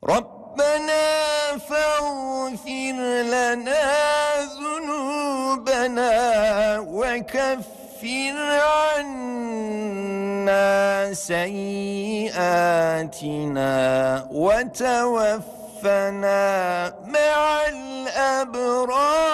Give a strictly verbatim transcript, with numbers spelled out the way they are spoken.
ربنا فاغفر لنا ذنوبنا وكفر عنا سيئاتنا وتوفنا مع الأبرار.